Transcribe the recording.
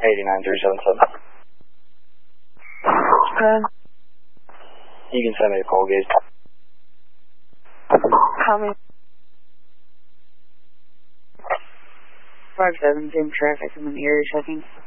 89377. You can send me a call, Gaze. Call me. 57, same traffic. I'm in the area checking.